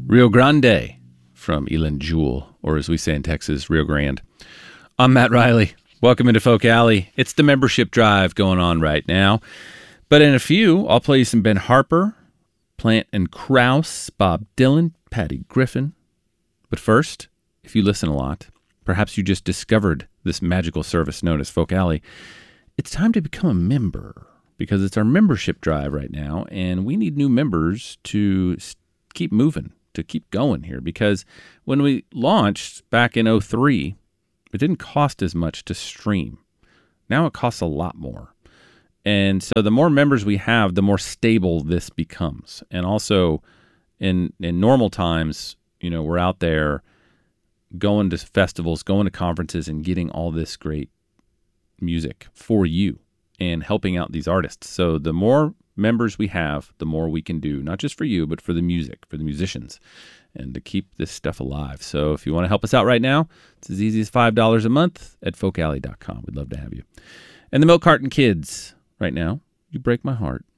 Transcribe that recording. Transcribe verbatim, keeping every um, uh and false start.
Rio Grande from Elin Jewel, or as we say in Texas, Rio Grande. I'm Matt Riley. Welcome into Folk Alley. It's the membership drive going on right now. But in a few, I'll play you some Ben Harper, Plant and Krause, Bob Dylan, Patty Griffin. But first, if you listen a lot, perhaps you just discovered this magical service known as Folk Alley. It's time to become a member, because it's our membership drive right now, and we need new members to keep moving, to keep going here, because when we launched back in oh three, it didn't cost as much to stream. Now it costs a lot more. And so the more members we have, the more stable this becomes. And also in in normal times, you know, we're out there going to festivals, going to conferences, and getting all this great music for you and helping out these artists. So the more members we have, the more we can do, not just for you, but for the music, for the musicians, and to keep this stuff alive. So if you want to help us out right now, it's as easy as five dollars a month at folk alley dot com. We'd love to have you. And the Milk Carton Kids, right now, you break my heart.